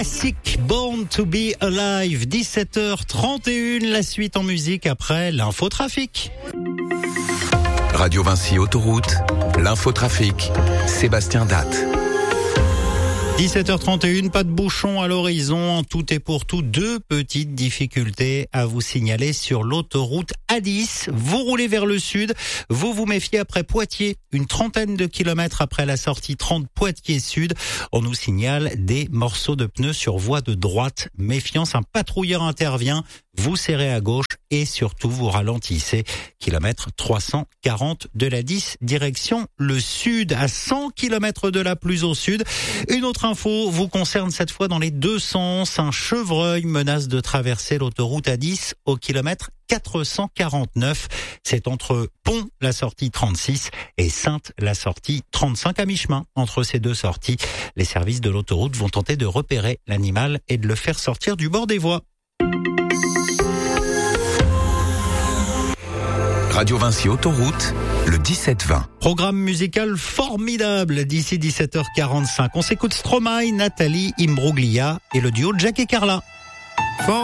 Classic, Born to be Alive, 17h31, la suite en musique après l'infotrafic. Radio Vinci Autoroute, l'infotrafic, Sébastien Datte. 17h31, pas de bouchon à l'horizon, tout est pour tout. Deux petites difficultés à vous signaler sur l'autoroute A10. Vous roulez vers le sud, vous vous méfiez après Poitiers, une trentaine de kilomètres après la sortie 30 Poitiers Sud. On nous signale des morceaux de pneus sur voie de droite. Méfiance, un patrouilleur intervient, vous serrez à gauche et surtout vous ralentissez. Kilomètre 340 de la 10, direction le sud, à 100 km de là plus au sud. Une autre info vous concerne cette fois dans les deux sens. Un chevreuil menace de traverser l'autoroute A10 au kilomètre 449. C'est entre Pont, la sortie 36, et Saintes, la sortie 35, à mi-chemin. Entre ces deux sorties, les services de l'autoroute vont tenter de repérer l'animal et de le faire sortir du bord des voies. Radio Vinci Autoroute, le 17-20. Programme musical formidable d'ici 17h45. On s'écoute Stromae, Nathalie Imbruglia et le duo Jack et Carla.